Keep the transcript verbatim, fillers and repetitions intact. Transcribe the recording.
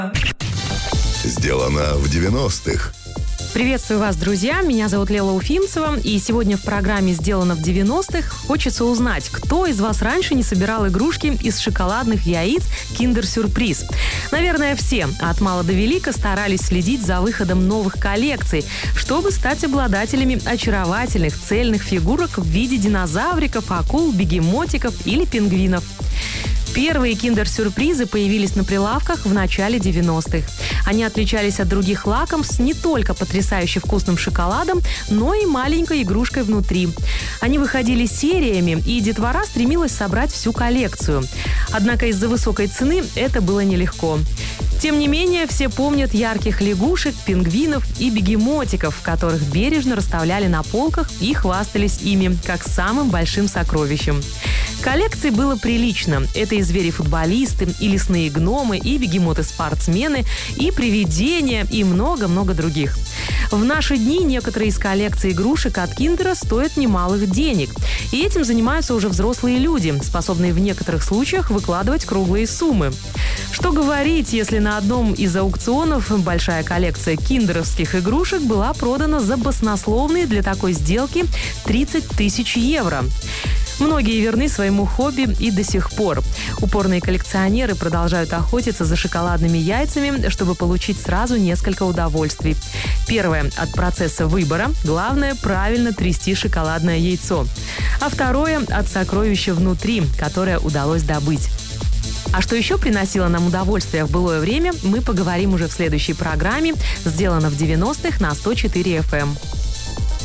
Сделано в девяностых. Приветствую вас, друзья! Меня зовут Лела Уфимцева, и сегодня в программе «Сделано в девяностых» хочется узнать, кто из вас раньше не собирал игрушки из шоколадных яиц Kinder Surprise. Наверное, все, от мала до велика, старались следить за выходом новых коллекций, чтобы стать обладателями очаровательных цельных фигурок в виде динозавриков, акул, бегемотиков или пингвинов. Первые киндер-сюрпризы появились на прилавках в начале девяностых. Они отличались от других лакомств не только потрясающе вкусным шоколадом, но и маленькой игрушкой внутри. Они выходили сериями, и детвора стремилась собрать всю коллекцию. Однако из-за высокой цены это было нелегко. Тем не менее, все помнят ярких лягушек, пингвинов и бегемотиков, которых бережно расставляли на полках и хвастались ими, как самым большим сокровищем. Коллекций было прилично. Это и звери-футболисты, и лесные гномы, и бегемоты-спортсмены, и привидения, и много-много других. В наши дни некоторые из коллекций игрушек от Киндера стоят немалых денег. И этим занимаются уже взрослые люди, способные в некоторых случаях выкладывать круглые суммы. Что говорить, если на одном из аукционов большая коллекция киндеровских игрушек была продана за баснословные для такой сделки тридцать тысяч евро. Многие верны своему хобби и до сих пор. Упорные коллекционеры продолжают охотиться за шоколадными яйцами, чтобы получить сразу несколько удовольствий. Первое – от процесса выбора. Главное – правильно трясти шоколадное яйцо. А второе – от сокровища внутри, которое удалось добыть. А что еще приносило нам удовольствие в былое время, мы поговорим уже в следующей программе «Сделано в девяностых» на сто четыре эф эм.